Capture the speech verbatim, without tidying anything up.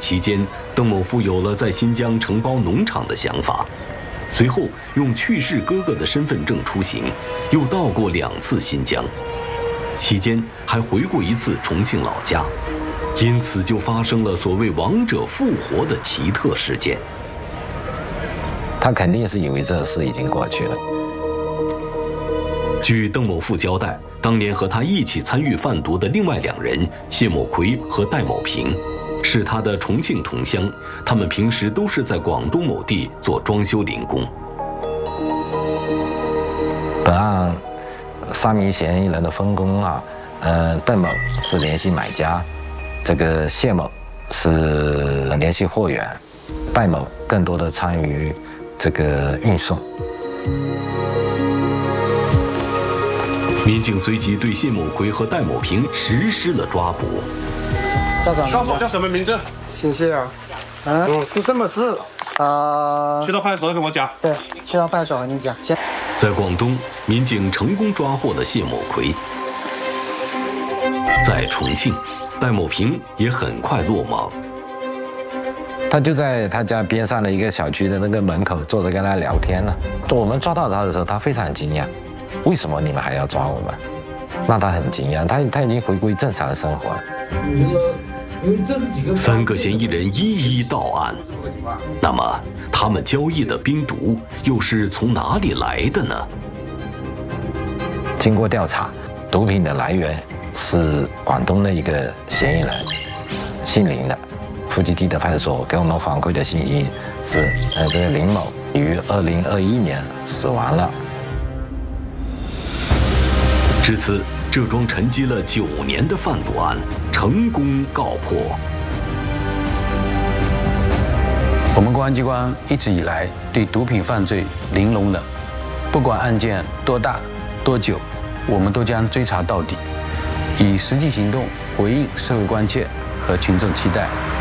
期间，邓某富有了在新疆承包农场的想法，随后用去世哥哥的身份证出行，又到过两次新疆，期间还回过一次重庆老家，因此就发生了所谓亡者复活的奇特事件。 他肯定是以为这事已经过去了。 据邓某富交代，当年和他一起参与贩毒的另外两人谢某奎和戴某平，是他的重庆同乡，他们平时都是在广东某地做装修零工。 本案三名嫌疑人的分工啊，呃，邓某是联系买家，这个谢某是联系货源，戴某更多的参与这个运送。 民警随即对谢某奎和戴某平实施了抓捕。 叫什么？ 告诉我叫什么名字？ 姓谢啊。嗯，嗯是什么事？啊、呃。 去到派出所跟我讲。 对，去到派出所和你讲。 在广东，民警成功抓获了谢某奎。在重庆，戴某平也很快落网。 他就在他家边上的一个小区的那个门口坐着跟他聊天呢。我们抓到他的时候，他非常惊讶。为什么你们还要抓我们？让他很惊讶，他他已经回归正常的生活了。 三个嫌疑人一一到案，那么他们交易的冰毒又是从哪里来的呢？ 经过调查，毒品的来源是广东的一个嫌疑人，姓林的。富集地的派出所给我们反馈的信息是，呃，这个林某于二零二一年死亡了。 至此，这桩沉积了九年的贩毒案成功告破。 我们公安机关一直以来对毒品犯罪零容忍，不管案件多大多久，我们都将追查到底，以实际行动回应社会关切和群众期待。